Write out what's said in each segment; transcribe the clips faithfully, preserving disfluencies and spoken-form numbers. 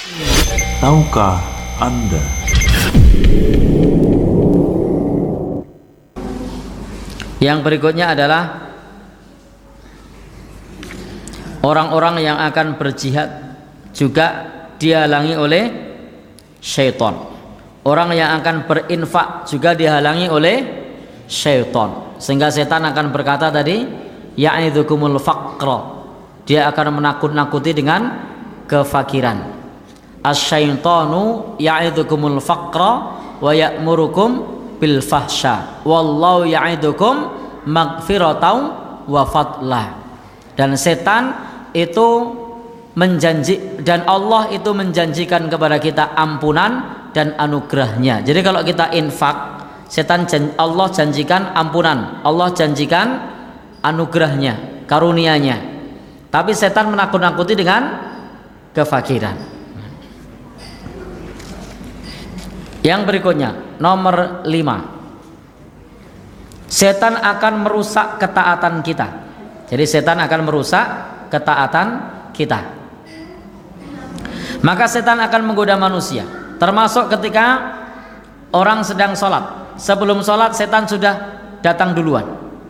Tahukah Anda? Yang berikutnya adalah orang-orang yang akan berjihad juga dihalangi oleh syaitan. Orang yang akan berinfak juga dihalangi oleh syaitan. Sehingga setan akan berkata tadi, ya'idzukumul faqra. Dia akan menakut-nakuti dengan kefakiran. Asyaitanu ya'idzukumul faqra wa ya'murukum bil fahsya wallahu ya'idukum maghfiratan wa fadlah. Dan setan itu menjanji, dan Allah itu menjanjikan kepada kita ampunan dan anugerahnya. Jadi kalau kita infak, setan jan, Allah janjikan ampunan, Allah janjikan anugerahnya, karunia-Nya. Tapi setan menakut-nakuti dengan kefakiran. Yang berikutnya, nomor lima, setan akan merusak ketaatan kita. Jadi setan akan merusak ketaatan kita. Maka setan akan menggoda manusia, termasuk ketika orang sedang sholat. Sebelum sholat setan sudah datang duluan.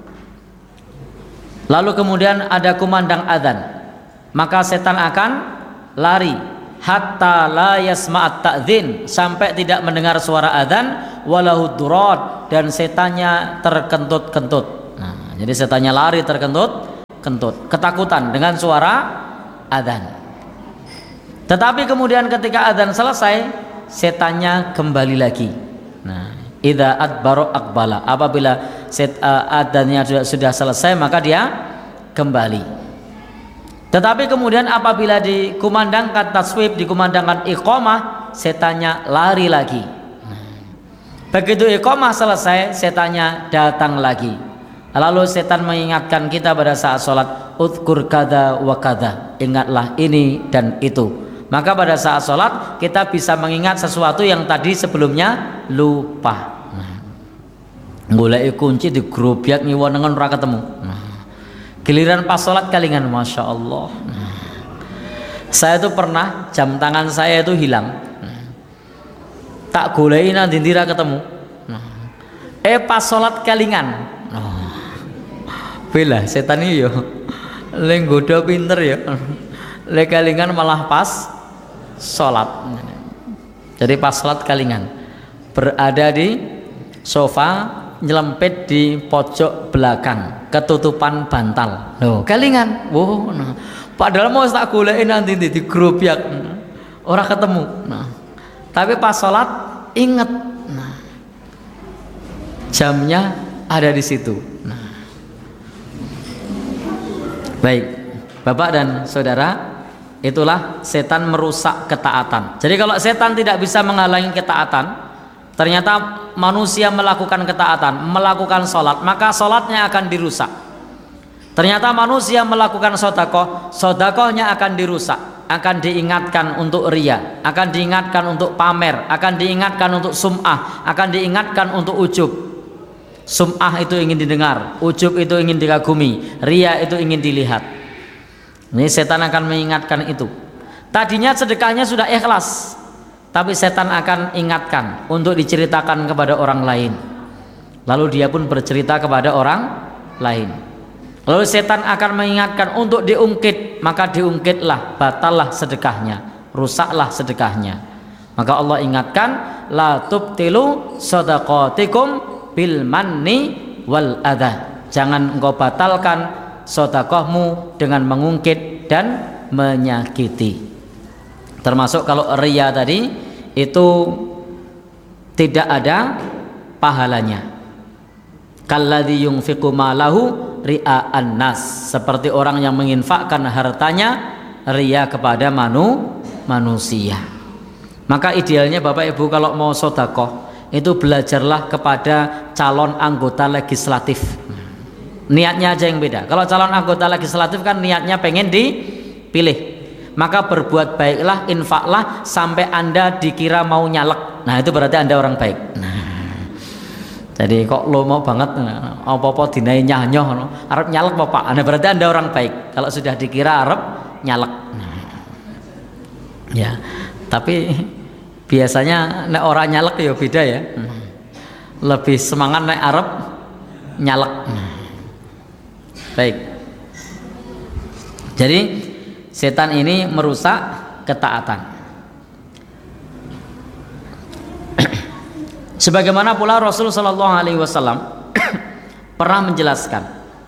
Lalu kemudian ada kumandang adzan, maka setan akan lari hatta la yasma'at ta'dzin, sampai tidak mendengar suara adzan, walahu durad, dan setannya terkentut-kentut. Nah, jadi setannya lari terkentut-kentut, ketakutan dengan suara adzan. Tetapi kemudian ketika adzan selesai, setannya kembali lagi. Nah, idza adbaro aqbala, apabila set uh, adzannya sudah, sudah selesai, maka dia kembali. Tetapi kemudian apabila dikumandangkan taswib, dikumandangkan iqamah, setannya lari lagi. Begitu iqamah selesai, setannya datang lagi. Lalu setan mengingatkan kita pada saat sholat, udhkur kada wa kada, ingatlah ini dan itu. Maka pada saat sholat kita bisa mengingat sesuatu yang tadi sebelumnya lupa. Golek kunci di grubyat ngiwonengen ora ketemu. Giliran pas sholat kalingan, masya Allah. Nah, saya itu pernah jam tangan saya itu hilang. Nah, tak golein nanti dira ketemu. Nah, eh pas sholat kalingan. Oh, bela setan ini yo, lenggoda pinter ya. Le kalingan malah pas sholat. Jadi pas sholat kalingan, berada di sofa, nyelempit di pojok belakang, ketutupan bantal. Loh, kalingan. Wow, nah. Padahal mau tak goleki nanti di, di grup ya. Nah. Orang ketemu. Nah. Tapi pas sholat inget. Nah. Jamnya ada di situ. Nah. Baik, Bapak dan Saudara, itulah setan merusak ketaatan. Jadi kalau setan tidak bisa menghalangi ketaatan, ternyata manusia melakukan ketaatan, melakukan sholat, maka sholatnya akan dirusak. Ternyata manusia melakukan sodakoh, sodakohnya akan dirusak, akan diingatkan untuk riya, akan diingatkan untuk pamer, akan diingatkan untuk sum'ah, akan diingatkan untuk ujub. Sum'ah itu ingin didengar, ujub itu ingin dikagumi, riya itu ingin dilihat. Ini setan akan mengingatkan itu. Tadinya sedekahnya sudah ikhlas, tapi setan akan ingatkan untuk diceritakan kepada orang lain. Lalu dia pun bercerita kepada orang lain. Lalu setan akan mengingatkan untuk diungkit, maka diungkitlah, batallah sedekahnya, rusaklah sedekahnya. Maka Allah ingatkan, la tubtilu shadaqatikum bil manni wal adha. Jangan engkau batalkan sedekahmu dengan mengungkit dan menyakiti. Termasuk kalau riya tadi itu tidak ada pahalanya. Kalladzi yunfiqu malahu ria'an nas, seperti orang yang menginfakkan hartanya riya kepada manu, manusia. Maka idealnya Bapak Ibu kalau mau sedekah itu belajarlah kepada calon anggota legislatif. Niatnya aja yang beda. Kalau calon anggota legislatif kan niatnya pengen dipilih, maka berbuat baiklah, infaklah sampai Anda dikira mau nyalek. Nah, itu berarti Anda orang baik. Nah, jadi kok lo mau banget apa-apa dinai nyah-nyoh arep nyalek Bapak. Nah, berarti Anda orang baik kalau sudah dikira arep nyalek. Nah, Ya, tapi biasanya nek orang nyalek ya beda ya. Lebih semangat nek arep nyalek. Baik. Jadi setan ini merusak ketaatan. Sebagaimana pula Rasul sallallahu alaihi wasallam pernah menjelaskan.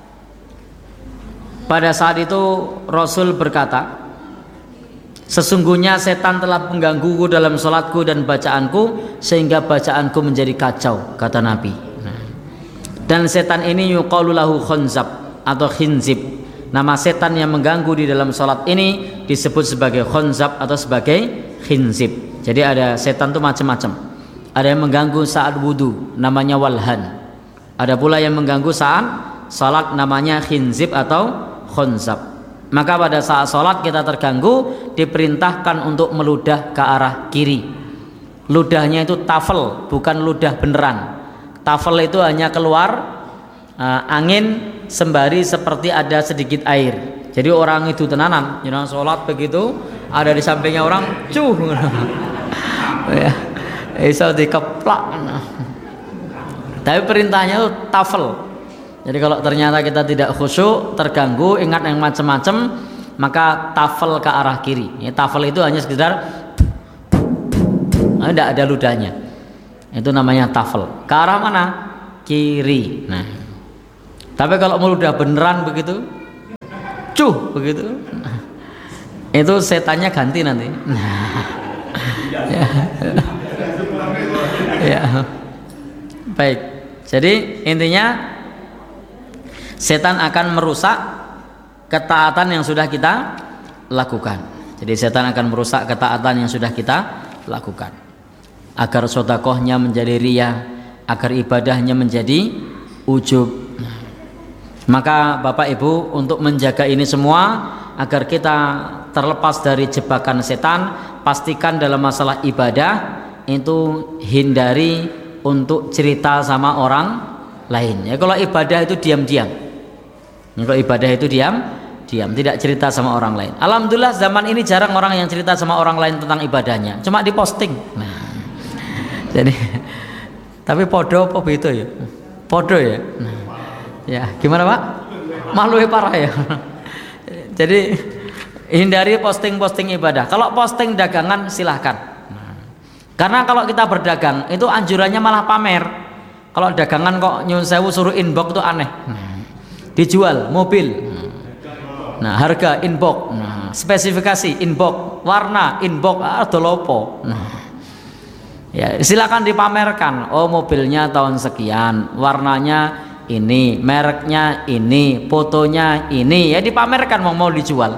Pada saat itu Rasul berkata, sesungguhnya setan telah menggangguku dalam sholatku dan bacaanku sehingga bacaanku menjadi kacau, kata Nabi. Dan setan ini yuqalu lahu khunzab atau khinzib. Nama setan yang mengganggu di dalam sholat ini disebut sebagai khunzab atau sebagai khinzib. Jadi ada setan itu macam-macam. Ada yang mengganggu saat wudu, namanya walhan. Ada pula yang mengganggu saat sholat, namanya khinzib atau khunzab. Maka pada saat sholat kita terganggu, diperintahkan untuk meludah ke arah kiri. Ludahnya itu tafel, bukan ludah beneran. Tafel itu hanya keluar uh, angin sembari seperti ada sedikit air. Jadi orang itu tenanan, jangan sholat begitu, ada di sampingnya orang, cuh, ya, bisa dikeplak. Tapi perintahnya itu tafel. Jadi kalau ternyata kita tidak khusyuk, terganggu, ingat yang macam-macam, maka tafel ke arah kiri. Ya, tafel itu hanya sekedar tidak ada ludahnya. Itu namanya tafel. Ke arah mana? Kiri. Nah, tapi kalau meludah beneran begitu, cuh begitu, itu setannya ganti nanti. ya. ya. Baik. Jadi intinya setan akan merusak ketaatan yang sudah kita lakukan. Jadi setan akan merusak ketaatan yang sudah kita lakukan. Agar sedekahnya menjadi riya, agar ibadahnya menjadi ujub. Maka Bapak Ibu, untuk menjaga ini semua agar kita terlepas dari jebakan setan, pastikan dalam masalah ibadah itu hindari untuk cerita sama orang lain. Ya, kalau ibadah itu diam-diam. Kalau ibadah itu diam, diam, tidak cerita sama orang lain. Alhamdulillah zaman ini jarang orang yang cerita sama orang lain tentang ibadahnya, cuma diposting. Nah, jadi, tapi podo apa itu ya? Podo ya. Nah, ya, gimana Pak? Malu ya parah ya. Jadi hindari posting-posting ibadah. Kalau posting dagangan silahkan. Nah, karena kalau kita berdagang itu anjurannya malah pamer. Kalau dagangan kok nyun sewu suruh inbox itu aneh. Nah, dijual mobil. Nah, harga inbox. Nah, spesifikasi inbox, warna inbox, ah dolopo. Nah, ya silakan dipamerkan. Oh, mobilnya tahun sekian, warnanya ini, mereknya ini, fotonya ini, ya dipamerkan mau mau dijual.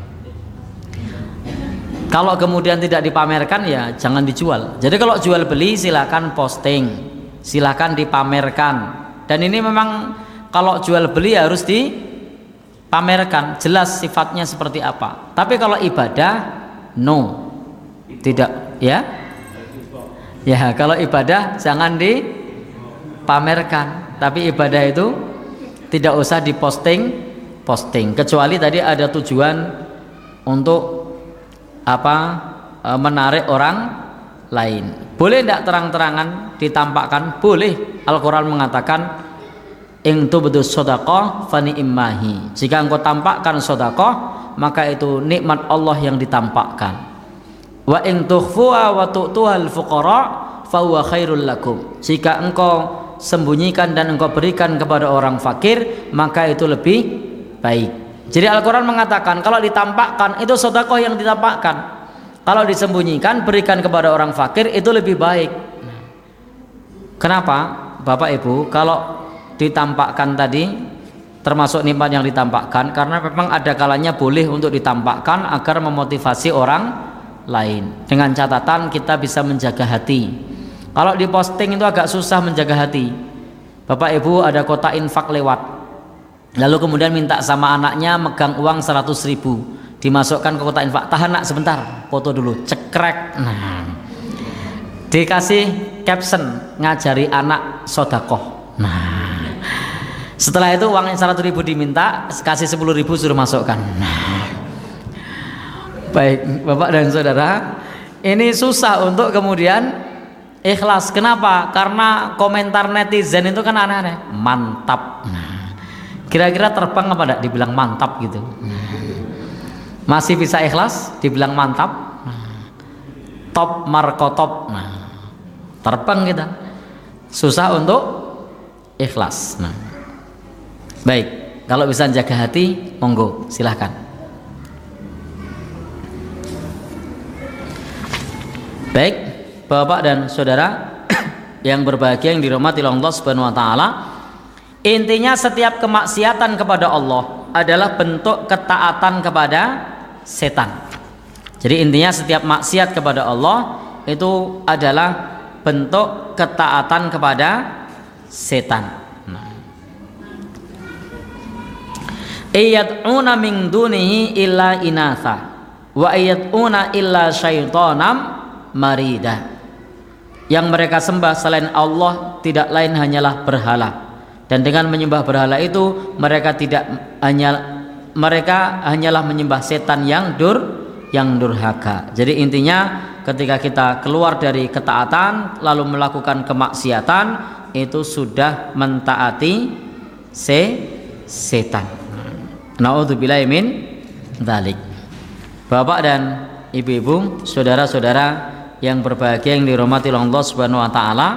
Kalau kemudian tidak dipamerkan ya jangan dijual. Jadi kalau jual beli silakan posting, silakan dipamerkan. Dan ini memang kalau jual beli harus dipamerkan, jelas sifatnya seperti apa. Tapi kalau ibadah no, tidak ya. Ya, kalau ibadah jangan dipamerkan, tapi ibadah itu tidak usah diposting, posting. Kecuali tadi ada tujuan untuk apa? E, menarik orang lain. Boleh tidak terang-terangan ditampakkan? Boleh. Al-Quran mengatakan, "In tubdu shadaqah fa ni'mahi." Jika engkau tampakkan sedekah, maka itu nikmat Allah yang ditampakkan. Wa in tukhfuha wa tu'tuhal fuqara fa huwa khairul lakum. Jika engkau sembunyikan dan engkau berikan kepada orang fakir, maka itu lebih baik. Jadi Al-Qur'an mengatakan kalau ditampakkan itu sedekah yang ditampakkan. Kalau disembunyikan berikan kepada orang fakir itu lebih baik. Kenapa? Bapak Ibu, kalau ditampakkan tadi termasuk nikmat yang ditampakkan karena memang ada kalanya boleh untuk ditampakkan agar memotivasi orang lain. Dengan catatan kita bisa menjaga hati. Kalau diposting itu agak susah menjaga hati. Bapak Ibu ada kotak infak lewat, lalu kemudian minta sama anaknya megang uang seratus ribu, dimasukkan ke kotak infak. Tahan nak sebentar, foto dulu, cekrek. Nah, dikasih caption ngajari anak sodakoh. Nah, setelah itu uang seratus ribu diminta, kasih sepuluh ribu suruh masukkan. Nah, Baik, Bapak dan Saudara, ini susah untuk kemudian ikhlas. Kenapa? Karena komentar netizen itu kan aneh-aneh. Mantap. Nah, kira-kira terbang apa enggak dibilang mantap gitu? Masih bisa ikhlas dibilang mantap? Top markotop. Nah, terbang kita. Susah untuk ikhlas. Nah, baik, kalau bisa jaga hati, monggo, silahkan. Baik, Bapak dan Saudara yang berbahagia yang dirahmati Allah Subhanahu wa taala, intinya setiap kemaksiatan kepada Allah adalah bentuk ketaatan kepada setan. Jadi intinya setiap maksiat kepada Allah itu adalah bentuk ketaatan kepada setan. Iyad'una min dunihi illa inatha wa iyad'una illa syaitonam marida. Yang mereka sembah selain Allah tidak lain hanyalah berhala, dan dengan menyembah berhala itu mereka tidak hanya mereka hanyalah menyembah setan yang dur yang durhaka. Jadi intinya ketika kita keluar dari ketaatan lalu melakukan kemaksiatan, itu sudah mentaati se setan. Na'udzubillahi min dzalik. Bapak dan ibu-ibu, saudara-saudara yang berbahagia yang dirahmati Allah Subhanahu wa taala,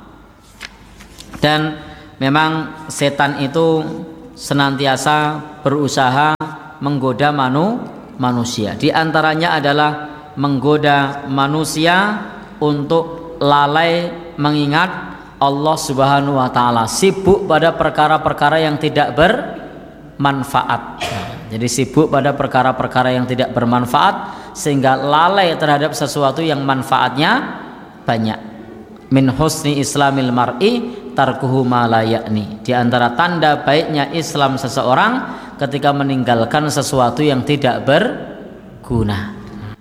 dan memang setan itu senantiasa berusaha menggoda manu, manusia. Di antaranya adalah menggoda manusia untuk lalai mengingat Allah Subhanahu wa taala, sibuk pada perkara-perkara yang tidak bermanfaat. Jadi sibuk pada perkara-perkara yang tidak bermanfaat sehingga lalai terhadap sesuatu yang manfaatnya banyak. Min husni islamil mar'i tarkuhu ma la ya'ni. Di antara tanda baiknya Islam seseorang ketika meninggalkan sesuatu yang tidak berguna.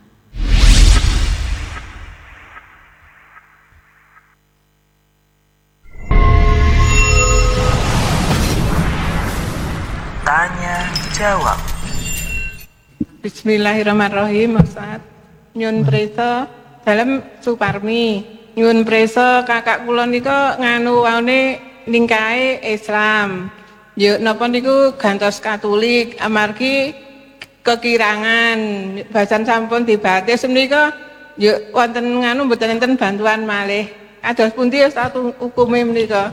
Tanya jawab. Bismillahirrahmanirrahim. Ustaz, nyun prisa dalam Suparmi, nyun prisa kakak kula nika nganu waune ningkahe Islam. Yo napa niku gantos Katolik amargi kekirangan basan sampun dibatis menika yo wonten nganu mboten enten bantuan malih. Kados pundi Ustaz hukume menika?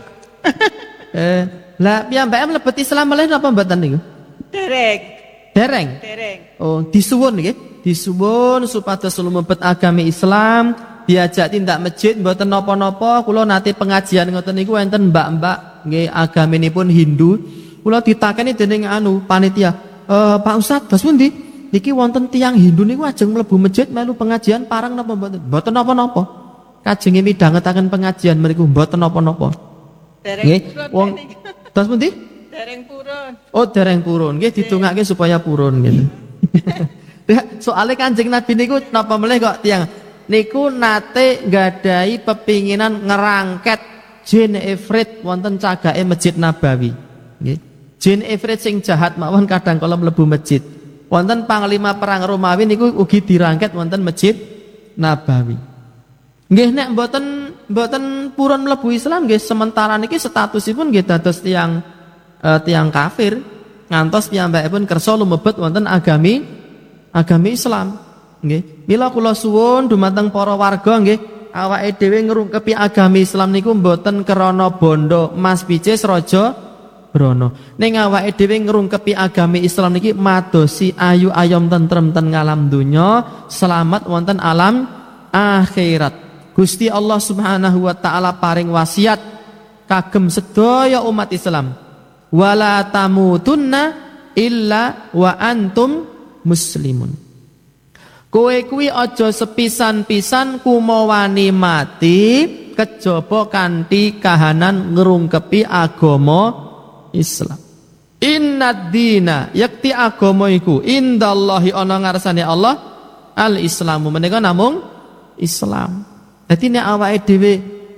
Eh, lah piyambake mlebet Islam malih napa mboten niku? Derek. Dereng. Dereng. Oh, disuwun nggih. Disuwun supados lumebet agami Islam, diajak tindak masjid mboten napa-napa. Kula nate pengajian ngoten niku enten mbak-mbak nggih agaminipun Hindu. Kula ditakeni dening anu panitia, "Eh, Pak Ustaz, bas pundi? Niki wonten tiyang Hindu niku ajeng mlebu masjid melu pengajian parang napa mboten?" "Mboten napa-napa." Kajenge midhangetaken pengajian mriku mboten napa-napa. Dereng. Nggih. Wong bas pundi? Dereng purun. Oh, dereng purun. Nggih ditungake supaya purun gitu. Soalnya Kanjeng Nabi niku napa meleh kok tiyang niku nate nggadahi pepinginan ngerangket jin ifrit wonten cagake Masjid Nabawi. Nggih. Jin ifrit sing jahat mawon kadang kala mlebu masjid. Wonten panglima perang Romawi niku ugi dirangket wonten Masjid Nabawi. Nggih nek mboten mboten purun mlebu Islam nggih sementara niki statusipun nggih dados tiyang Uh, tiang kafir ngantos piyambakipun kersa lumebet wonten agami agami Islam. Nggih. Mila kula suwun dumateng para warga nggih, awake dhewe ngrungkepi agami Islam niku mboten krana bondo Mas Picis Raja Brana. Ning awake dhewe ngrungkepi agami Islam niki madosi ayu ayom tentrem ten ngalam donya, selamat wonten alam akhirat. Gusti Allah Subhanahu wa taala paring wasiat kagem sedaya umat Islam. Wala tamutunna illa wa antum muslimun. Kowe kuwi aja sepisan-pisan kumawani mati kejaba kanthi kahanan ngrungkepi agama Islam. Innad dina yakti agama iku indallahi ana ngarsane Allah al-Islamu menika namung Islam. Dadi nek awake dhewe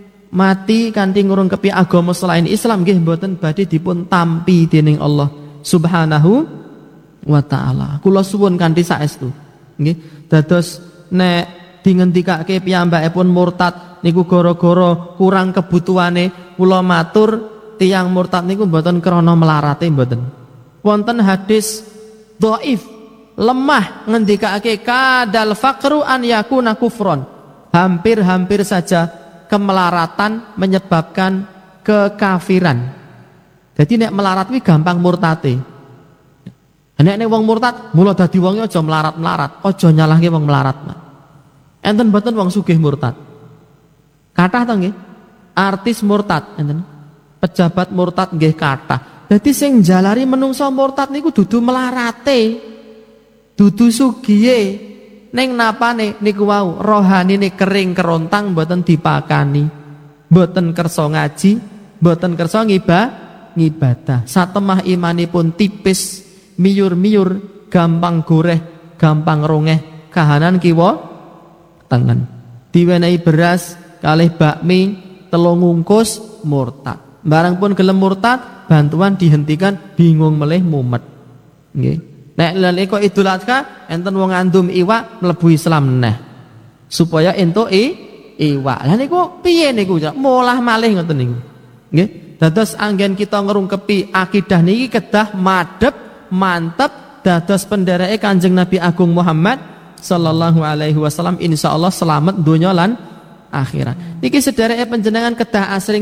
mati kanthi ngrungkepi agama selain Islam nggih mboten badhe dipun tampi dening Allah Subhanahu wa taala. Kula suwun kanthi saestu Nggih. Dados nek dingendikake piyambakipun murtad niku gara-gara kurang kebutuhane, kula matur tiyang murtad niku mboten krana melarate mboten. Wonten hadis dhaif, lemah ngendikake kadal faqru an yakuna kufron. Hampir-hampir saja kemelaratan menyebabkan kekafiran. Jadi nek melarat kuwi gampang murtate. Nek nek wong murtad, mula dadi wong aja melarat-melarat, aja nyalahke wong melarat. Enten mboten wong sugih murtad. Kathah to nggih? Artis murtad enten. Pejabat murtad nggih kathah. Dadi sing njalari menungso murtad niku dudu melarate. Dudu sugihe. Ning napane niku wau rohanine kering kerontang mboten dipakani. Mboten kersa ngaji, mboten kersa ngibah, ngibadah. Satemah imanipun tipis, miyur-miyur, gampang goreh, gampang rongeh, kahanan kiwa tengen. Diwenehi beras kalih bakmi telung ngungkus murtad. Barang pun gelem murtad, bantuan dihentikan, bingung melih mumet. Nggih. Nek lha kok Idul Adha enten wong ngandum iwak mlebu Islam neh. Supaya entuk i iwak. Lah niku piye niku? Molah malih ngoten niku. Nggih. Dados anggen kita ngrungkepi akidah niki kedah madhep, mantep dados pendereke Kanjeng Nabi Agung Muhammad sallallahu alaihi wasallam insyaallah selamat donya lan akhirat. Niki sedereke panjenengan kedah asring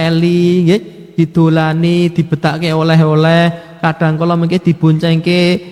diapeli nggih, didolani, dibetake oleh-oleh, kadang kala mengke diboncengke